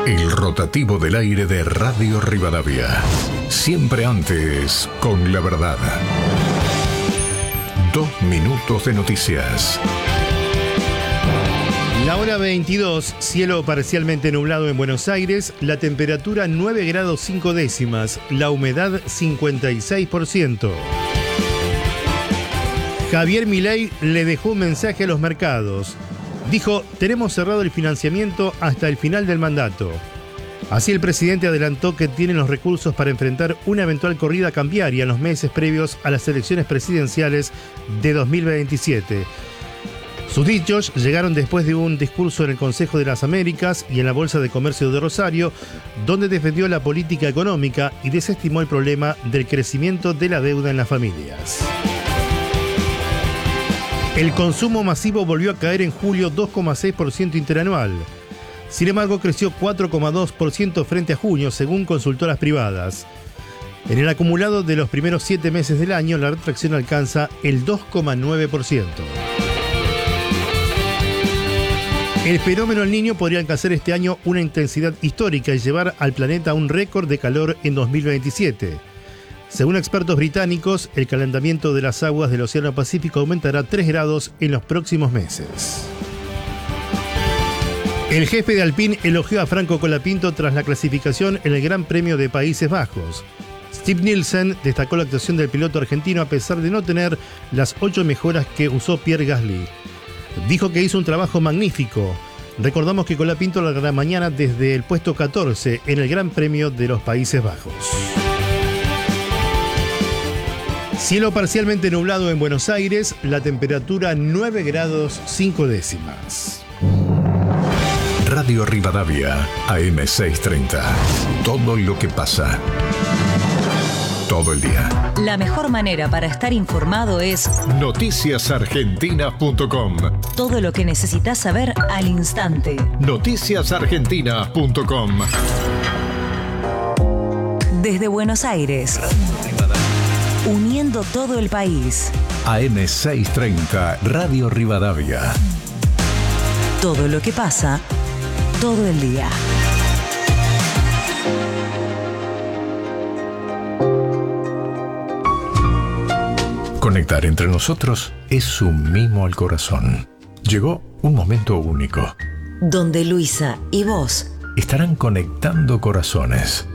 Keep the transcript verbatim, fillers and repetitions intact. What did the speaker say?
El rotativo del aire de Radio Rivadavia. Siempre antes, con la verdad. Dos minutos de noticias. La hora veintidós, cielo parcialmente nublado en Buenos Aires, la temperatura nueve grados cinco décimas, la humedad cincuenta y seis por ciento. Javier Milei le dejó un mensaje a los mercados. Dijo, tenemos cerrado el financiamiento hasta el final del mandato. Así el presidente adelantó que tienen los recursos para enfrentar una eventual corrida cambiaria en los meses previos a las elecciones presidenciales de dos mil veintisiete. Sus dichos llegaron después de un discurso en el Consejo de las Américas y en la Bolsa de Comercio de Rosario, donde defendió la política económica y desestimó el problema del crecimiento de la deuda en las familias. El consumo masivo volvió a caer en julio dos coma seis por ciento interanual. Sin embargo, creció cuatro coma dos por ciento frente a junio, según consultoras privadas. En el acumulado de los primeros siete meses del año, la retracción alcanza el dos coma nueve por ciento. El fenómeno El Niño podría alcanzar este año una intensidad histórica y llevar al planeta a un récord de calor en dos mil veintisiete. Según expertos británicos, el calentamiento de las aguas del Océano Pacífico aumentará tres grados en los próximos meses. El jefe de Alpine elogió a Franco Colapinto tras la clasificación en el Gran Premio de Países Bajos. Steve Nielsen destacó la actuación del piloto argentino a pesar de no tener las ocho mejoras que usó Pierre Gasly. Dijo que hizo un trabajo magnífico. Recordamos que Colapinto largará mañana desde el puesto catorce en el Gran Premio de los Países Bajos. Cielo parcialmente nublado en Buenos Aires, la temperatura nueve grados cinco décimas. Radio Rivadavia, A M seiscientos treinta. Todo lo que pasa. Todo el día. La mejor manera para estar informado es noticias argentinas punto com. Todo lo que necesitas saber al instante. noticias argentinas punto com. Desde Buenos Aires. Uniendo todo el país. A M seiscientos treinta, Radio Rivadavia. Todo lo que pasa, todo el día. Conectar entre nosotros es un mimo al corazón. Llegó un momento único. Donde Luisa y vos estarán conectando corazones.